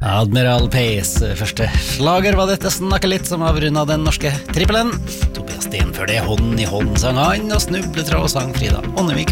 Admiral Pace, første slager var dette Snakka litt som avrundet den norske trippelen. Tobias Sten før det Hånd i hånd sang han, og Snubletråd sang Frida Ånnevik